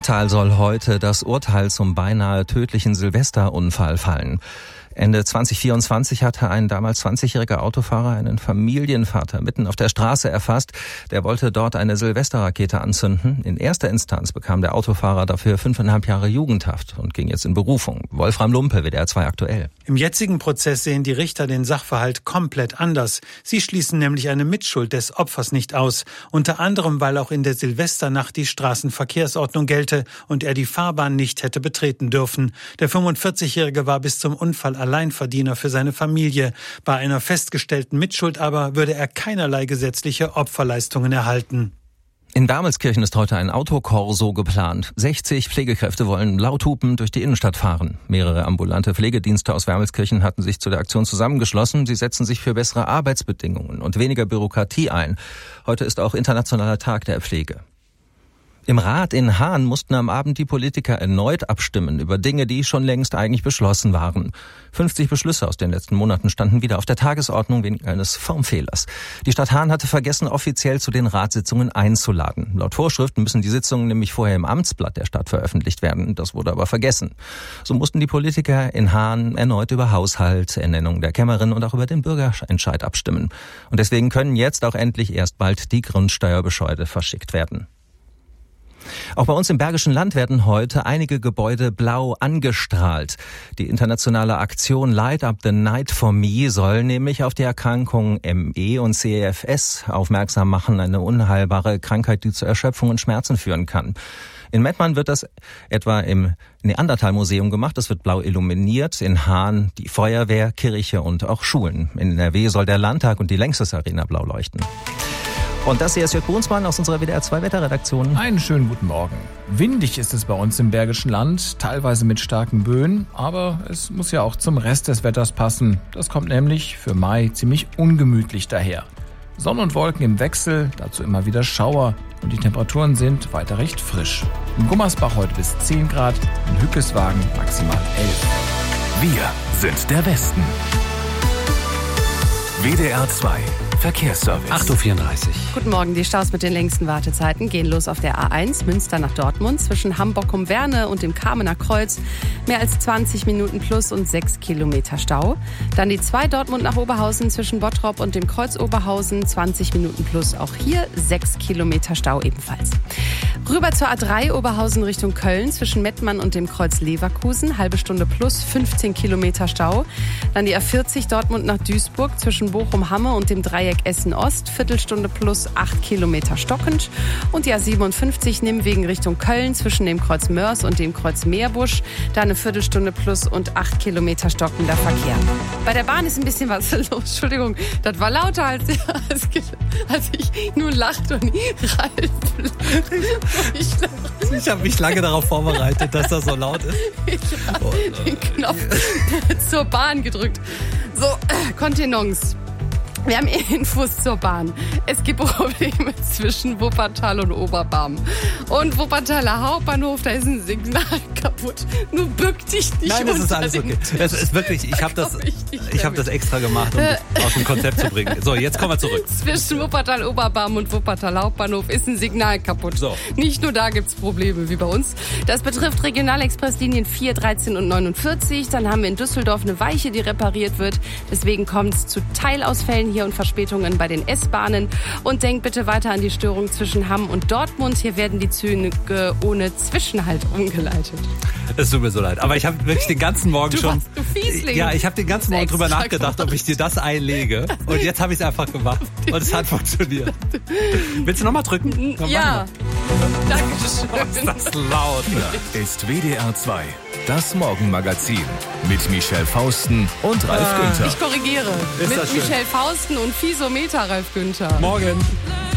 Wuppertal soll heute das Urteil zum beinahe tödlichen Silvesterunfall fallen. Ende 2024 hatte ein damals 20-jähriger Autofahrer einen Familienvater mitten auf der Straße erfasst. Der wollte dort eine Silvesterrakete anzünden. In erster Instanz bekam der Autofahrer dafür 5,5 Jahre Jugendhaft und ging jetzt in Berufung. Wolfram Lumpe, WDR 2 aktuell. Im jetzigen Prozess sehen die Richter den Sachverhalt komplett anders. Sie schließen nämlich eine Mitschuld des Opfers nicht aus. Unter anderem, weil auch in der Silvesternacht die Straßenverkehrsordnung gelte und er die Fahrbahn nicht hätte betreten dürfen. Der 45-Jährige war bis zum Unfall Alleinverdiener für seine Familie. Bei einer festgestellten Mitschuld aber würde er keinerlei gesetzliche Opferleistungen erhalten. In Wermelskirchen ist heute ein Autokorso geplant. 60 Pflegekräfte wollen laut hupend durch die Innenstadt fahren. Mehrere ambulante Pflegedienste aus Wermelskirchen hatten sich zu der Aktion zusammengeschlossen. Sie setzen sich für bessere Arbeitsbedingungen und weniger Bürokratie ein. Heute ist auch Internationaler Tag der Pflege. Im Rat in Hahn mussten am Abend die Politiker erneut abstimmen über Dinge, die schon längst eigentlich beschlossen waren. 50 Beschlüsse aus den letzten Monaten standen wieder auf der Tagesordnung wegen eines Formfehlers. Die Stadt Hahn hatte vergessen, offiziell zu den Ratssitzungen einzuladen. Laut Vorschriften müssen die Sitzungen nämlich vorher im Amtsblatt der Stadt veröffentlicht werden. Das wurde aber vergessen. So mussten die Politiker in Hahn erneut über Haushalt, Ernennung der Kämmerin und auch über den Bürgerentscheid abstimmen. Und deswegen können jetzt auch endlich erst bald die Grundsteuerbescheide verschickt werden. Auch bei uns im Bergischen Land werden heute einige Gebäude blau angestrahlt. Die internationale Aktion Light Up the Night for Me soll nämlich auf die Erkrankungen ME und CFS aufmerksam machen, eine unheilbare Krankheit, die zu Erschöpfung und Schmerzen führen kann. In Mettmann wird das etwa im Neandertal-Museum gemacht. Es wird blau illuminiert. In Hahn die Feuerwehr, Kirche und auch Schulen. In NRW soll der Landtag und die Längstes Arena blau leuchten. Und das hier ist Jörg Brunsmann aus unserer WDR 2 Wetterredaktion. Einen schönen guten Morgen. Windig ist es bei uns im Bergischen Land, teilweise mit starken Böen, aber es muss ja auch zum Rest des Wetters passen. Das kommt nämlich für Mai ziemlich ungemütlich daher. Sonne und Wolken im Wechsel, dazu immer wieder Schauer und die Temperaturen sind weiter recht frisch. In Gummersbach heute bis 10 Grad, in Hückeswagen maximal 11. Wir sind der Westen. WDR 2 Verkehrsservice. 8.34 Uhr. Guten Morgen, die Staus mit den längsten Wartezeiten gehen los auf der A1 Münster nach Dortmund zwischen Hamburg-Umwerne und dem Kamener Kreuz. Mehr als 20 Minuten plus und 6 Kilometer Stau. Dann die 2 Dortmund nach Oberhausen zwischen Bottrop und dem Kreuz Oberhausen, 20 Minuten plus. Auch hier 6 Kilometer Stau ebenfalls. Rüber zur A3 Oberhausen Richtung Köln zwischen Mettmann und dem Kreuz Leverkusen, halbe Stunde plus 15 Kilometer Stau. Dann die A40 Dortmund nach Duisburg zwischen Bochum-Hamme und dem Dreieck Essen-Ost, Viertelstunde plus 8 Kilometer stockend. Und die A57 Nimwegen Richtung Köln zwischen dem Kreuz Mörs und dem Kreuz Meerbusch, da eine Viertelstunde plus und 8 Kilometer stockender Verkehr. Bei der Bahn ist ein bisschen was los. Entschuldigung, das war lauter als ich nur lachte und Ralf. Ich habe mich lange darauf vorbereitet, dass das so laut ist. Ich habe den Knopf zur Bahn gedrückt. So, Kontenance. Wir haben Infos zur Bahn. Es gibt Probleme zwischen Wuppertal und Oberbarm. Und Wuppertaler Hauptbahnhof, da ist ein Signal kaputt. Nur bück dich nicht. Nein, das ist alles okay. Das ist wirklich, ich habe das extra gemacht, um aus dem Konzept zu bringen. So, jetzt kommen wir zurück. Zwischen Wuppertal Oberbarm und Wuppertal Hauptbahnhof ist ein Signal kaputt. So. Nicht nur da gibt's Probleme wie bei uns. Das betrifft Regionalexpresslinien 4, 13 und 49. Dann haben wir in Düsseldorf eine Weiche, die repariert wird. Deswegen kommt es zu Teilausfällen hier und Verspätungen bei den S-Bahnen. Und denkt bitte weiter an die Störung zwischen Hamm und Dortmund. Hier werden die Züge ohne Zwischenhalt umgeleitet. Es tut mir so leid. Aber ich habe wirklich den ganzen Morgen du Fiesling. Ja, ich habe den ganzen Morgen drüber nachgedacht, ob ich dir das einlege. Und jetzt habe ich es einfach gemacht. Und es hat funktioniert. Willst du nochmal drücken? Ja. Dankeschön. Oh, ist das laut. Hier ist WDR 2. Das Morgenmagazin mit Michelle Fausten und Ralf Günther. Ich korrigiere. Ist mit das schön. Michelle Fausten und Fiesometer Ralf Günther. Morgen.